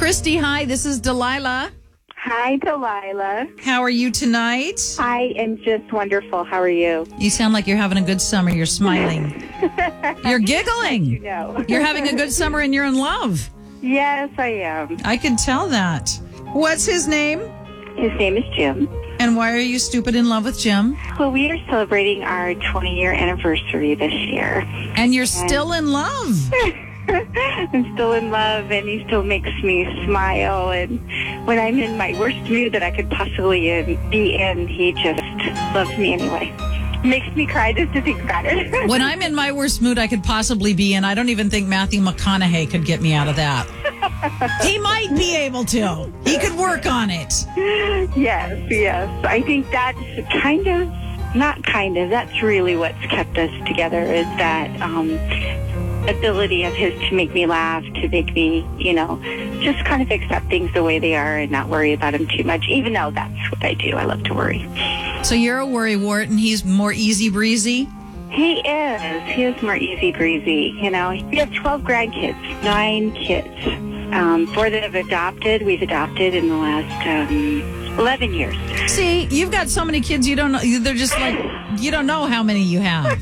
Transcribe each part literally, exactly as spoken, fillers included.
Christy, hi. This is Delilah. Hi, Delilah. How are you tonight? I am just wonderful. How are you? You sound like you're having a good summer. You're smiling. You're giggling. You know. You're having a good summer and you're in love. Yes, I am. I can tell that. What's his name? His name is Jim. And why are you stupid in love with Jim? Well, we are celebrating our twenty-year anniversary this year. And you're still in love. I'm still in love, and he still makes me smile. And when I'm in my worst mood that I could possibly in, be in, he just loves me anyway. Makes me cry just to think about it. When I'm in my worst mood I could possibly be in, I don't even think Matthew McConaughey could get me out of that. He might be able to. He could work on it. Yes, yes. I think that's kind of, not kind of, that's really what's kept us together is that um, ability of his to make me laugh, to make me, you know, just kind of accept things the way they are and not worry about them too much, even though that's what I do. I love to worry. So you're a worrywart and he's more easy breezy? He is. He is more easy breezy. You know, we have twelve grandkids, nine kids. Um, four that have adopted. We've adopted in the last um, eleven years. See, you've got so many kids, you don't know. They're just like, you don't know how many you have.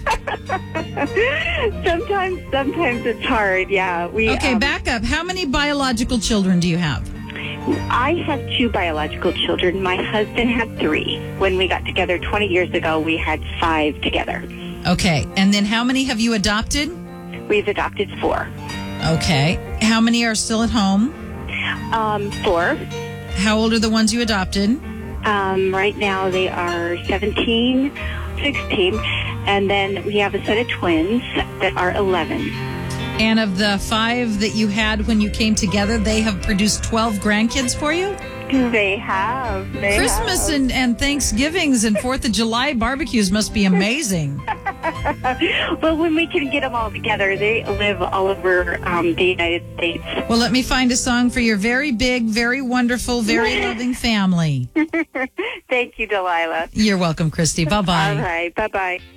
sometimes, sometimes it's hard. Yeah. We. Okay, um, back up. How many biological children do you have? I have two biological children. My husband had three. When we got together twenty years ago, we had five together. Okay, and then how many have you adopted? We've adopted four. Okay. How many are still at home? Um, four. How old are the ones you adopted? Um, right now they are seventeen, sixteen, and then we have a set of twins that are eleven. And of the five that you had when you came together, they have produced twelve grandkids for you? They have. They Christmas have. and, and Thanksgivings and fourth of July barbecues must be amazing. Well, when we can get them all together, they live all over um, the United States. Well, let me find a song for your very big, very wonderful, very loving family. Thank you, Delilah. You're welcome, Christy. Bye-bye. All right. Bye-bye.